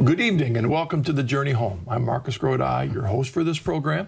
Well, good evening and welcome to The Journey Home. I'm Marcus Grodi, your host for this program.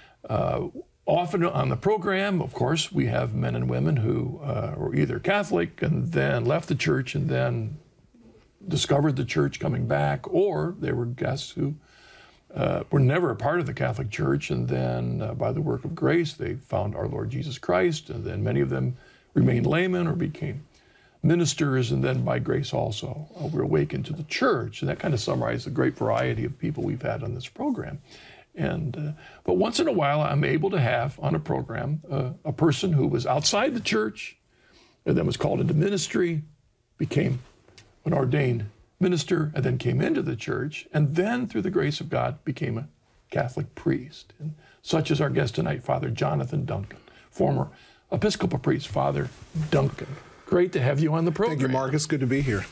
Often on the program, of course, we have men and women who were either Catholic and then left the church and then discovered the church coming back, or they were guests who were never a part of the Catholic Church, and then by the work of grace, they found our Lord Jesus Christ, and then many of them remained laymen or became ministers, and then by grace also were awakened to the church. And that kind of summarizes the great variety of people we've had on this program. And but once in a while, I'm able to have on a program a person who was outside the church and then was called into ministry, became an ordained minister, and then came into the church, and then through the grace of God became a Catholic priest. And such is our guest tonight, Father Jonathan Duncan, former Episcopal priest, Father Duncan. Great to have you on the program. Thank you, Marcus. Good to be here.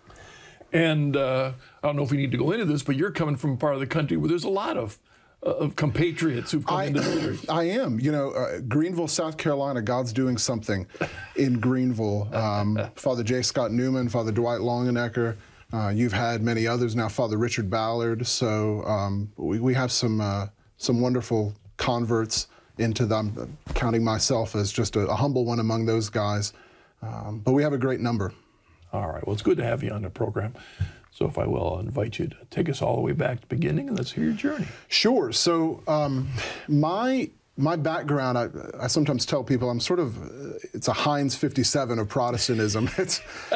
And I don't know if we need to go into this, but you're coming from a part of the country where there's a lot of compatriots who've come into the church. I am. You know, Greenville, South Carolina, God's doing something in Greenville. Father J. Scott Newman, Father Dwight Longenecker. You've had many others now, Father Richard Ballard. So we have some wonderful converts into them. I'm counting myself as just a humble one among those guys. But we have a great number. All right. Well, it's good to have you on the program. So if I will, I'll invite you to take us all the way back to the beginning and let's hear your journey. Sure. So my background, I sometimes tell people I'm sort of, it's a Heinz 57 of Protestantism. It's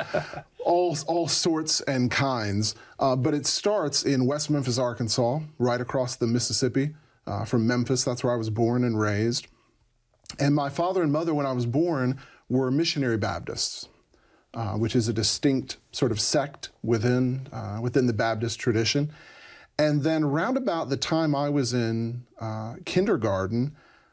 all sorts and kinds. But it starts in West Memphis, Arkansas, right across the Mississippi from Memphis. That's where I was born and raised. And my father and mother, when I was born, were missionary Baptists, which is a distinct sort of sect within the Baptist tradition. And then round about the time I was in kindergarten,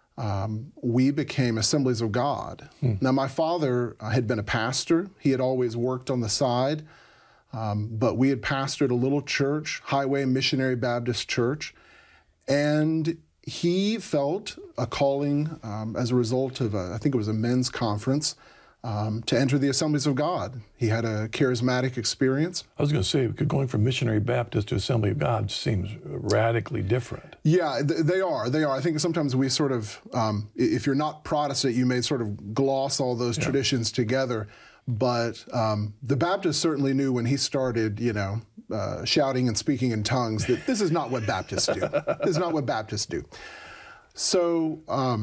we became Assemblies of God. Now, my father had been a pastor. He had always worked on the side, but we had pastored a little church, Highway Missionary Baptist Church, and he felt a calling as a result of, I think it was a men's conference, to enter the Assemblies of God. He had a charismatic experience. I was going to say, going from Missionary Baptist to Assembly of God seems radically different. Yeah, they are. I think sometimes we sort of, if you're not Protestant, you may sort of gloss all those traditions together. But the Baptist certainly knew when he started, shouting and speaking in tongues that this is not what Baptists do. This is not what Baptists do. So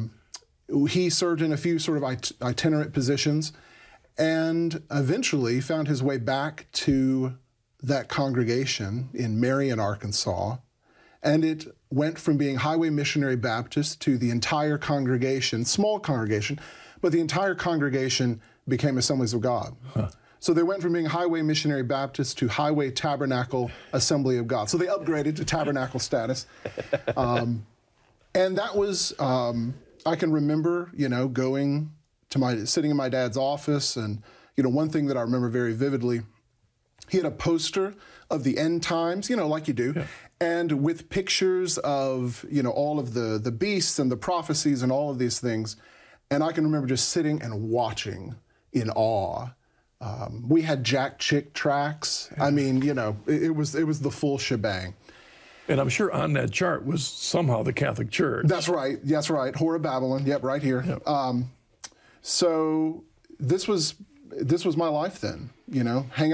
he served in a few sort of itinerant positions and eventually found his way back to that congregation in Marion, Arkansas. And it went from being Highway Missionary Baptist to the entire congregation, small congregation, but the entire congregation became Assemblies of God. So they went from being Highway Missionary Baptist to Highway Tabernacle Assembly of God. So they upgraded to tabernacle status. And that was, I can remember, going to sitting in my dad's office. And, one thing that I remember very vividly, he had a poster of the end times, like you do, and with pictures of, all of the beasts and the prophecies and all of these things. And I can remember just sitting and watching in awe. We had Jack Chick tracks. I mean, it was the full shebang. And I'm sure on that chart was somehow the Catholic Church. That's right. Whore of Babylon. Yep, right here. Yep. So this was my life then, hanging